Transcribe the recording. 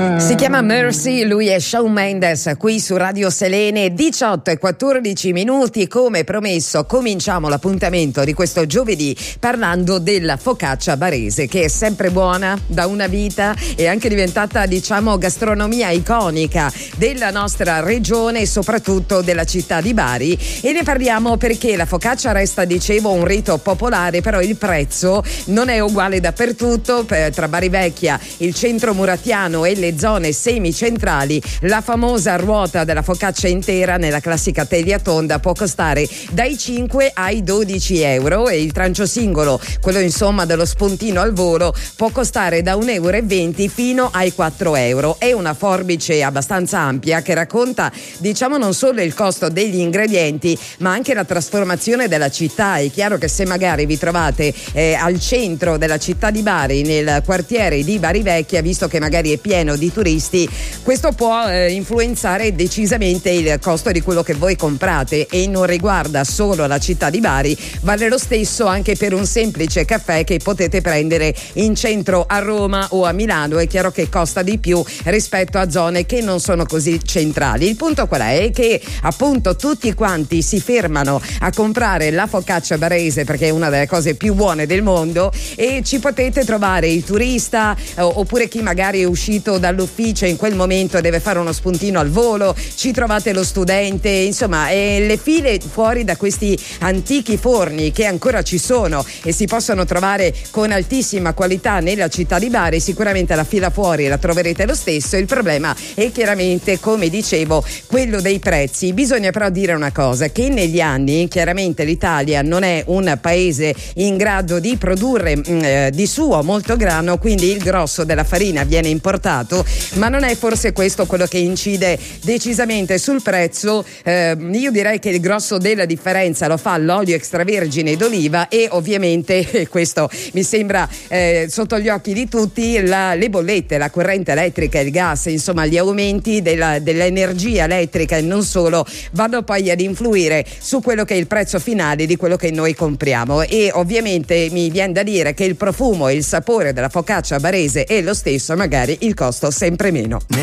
Si chiama Mercy, lui è Shawn Mendes, qui su Radio Selene. 18:14, come promesso cominciamo l'appuntamento di questo giovedì parlando della focaccia barese, che è sempre buona da una vita, è anche diventata, diciamo, gastronomia iconica della nostra regione e soprattutto della città di Bari, e ne parliamo perché la focaccia resta, dicevo, un rito popolare, però il prezzo non è uguale dappertutto. Tra Bari Vecchia, il centro muratiano e le zone semicentrali, la famosa ruota della focaccia intera nella classica teglia tonda può costare dai 5 ai 12 euro, e il trancio singolo, quello insomma dello spuntino al volo, può costare da 1,20 euro fino ai 4 euro. È una forbice abbastanza ampia che racconta, diciamo, non solo il costo degli ingredienti ma anche la trasformazione della città. È chiaro che se magari vi trovate al centro della città di Bari, nel quartiere di Bari Vecchia, visto che magari è pieno di turisti, questo può influenzare decisamente il costo di quello che voi comprate, e non riguarda solo la città di Bari, vale lo stesso anche per un semplice caffè che potete prendere in centro a Roma o a Milano. È chiaro che costa di più rispetto a zone che non sono così centrali. Il punto qual è? È che appunto tutti quanti si fermano a comprare la focaccia barese perché è una delle cose più buone del mondo, e ci potete trovare il turista oppure chi magari è uscito dall'ufficio in quel momento deve fare uno spuntino al volo, ci trovate lo studente, insomma, le file fuori da questi antichi forni che ancora ci sono e si possono trovare con altissima qualità nella città di Bari. Sicuramente la fila fuori la troverete lo stesso. Il problema è chiaramente, come dicevo, quello dei prezzi. Bisogna però dire una cosa, che negli anni chiaramente l'Italia non è un paese in grado di produrre di suo molto grano, quindi il grosso della farina viene importato, ma non è forse questo quello che incide decisamente sul prezzo. Io direi che il grosso della differenza lo fa l'olio extravergine d'oliva, e ovviamente questo mi sembra sotto gli occhi di tutti, le bollette, la corrente elettrica, il gas, insomma gli aumenti dell'energia elettrica e non solo vanno poi ad influire su quello che è il prezzo finale di quello che noi compriamo. E ovviamente mi viene da dire che il profumo e il sapore della focaccia barese è lo stesso, magari il costo sempre meno.